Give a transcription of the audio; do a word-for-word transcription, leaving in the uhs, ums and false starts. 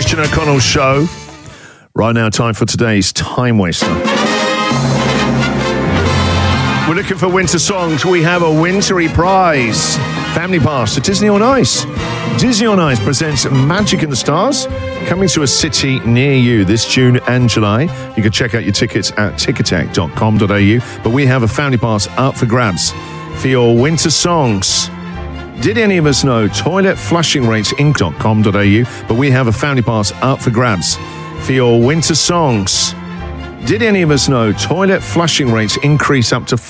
Christian O'Connell Show. Right now, time for today's Time Waster. We're looking for winter songs. We have a wintry prize. Family Pass to Disney on Ice. Disney on Ice presents Magic in the Stars, coming to a city near you this June and July. You can check out your tickets at ticketek dot com dot a u. But we have a Family Pass up for grabs for your winter songs. Did any of us know toilet flushing rates inc dot com dot a u? But we have a Family Pass up for grabs for your winter songs. Did any of us know toilet flushing rates increase up to